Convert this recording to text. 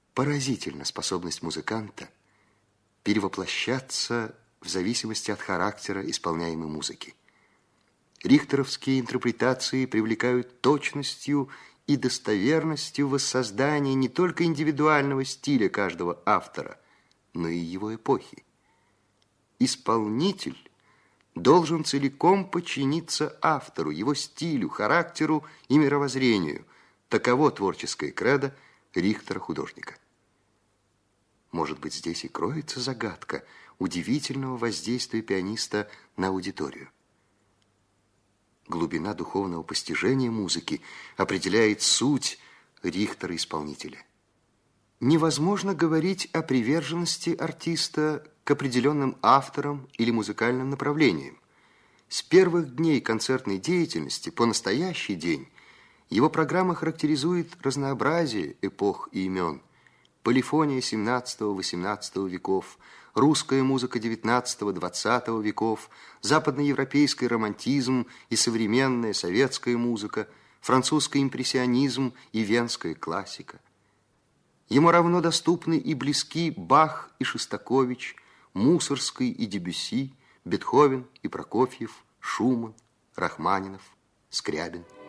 Поразительна способность музыканта перевоплощаться в зависимости от характера исполняемой музыки. Рихтеровские интерпретации привлекают точностью и достоверностью воссоздания не только индивидуального стиля каждого автора, но и его эпохи. Исполнитель должен целиком подчиниться автору, его стилю, характеру и мировоззрению. Таково творческое кредо Рихтера-художника. Может быть, здесь и кроется загадка удивительного воздействия пианиста на аудиторию. Глубина духовного постижения музыки определяет суть Рихтера-исполнителя. Невозможно говорить о приверженности артиста к определенным авторам или музыкальным направлениям. С первых дней концертной деятельности по настоящий день его программа характеризует разнообразие эпох и имен. Полифония XVII-XVIII веков, русская музыка XIX-XX веков, западноевропейский романтизм и современная советская музыка, французский импрессионизм и венская классика. Ему равно доступны и близки Бах и Шостакович, Мусорский и Дебюсси, Бетховен и Прокофьев, Шуман, Рахманинов, Скрябин.